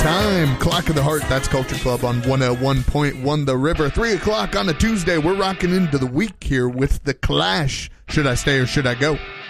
time. Clock of the Heart, that's Culture Club on 101.1 The River. 3 o'clock on a Tuesday. We're rocking into the week here with The Clash. Should I Stay or Should I Go?